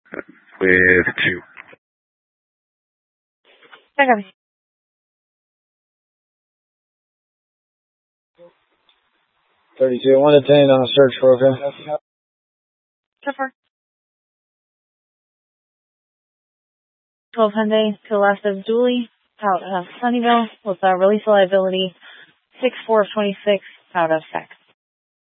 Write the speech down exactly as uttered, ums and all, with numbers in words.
with two. I got it. thirty-two, one to ten on a search for, okay? Trevor. twelve Hyundai to the left of Dooley, out of Sunnyvale, with a release liability six four of twenty-six, out of Sac.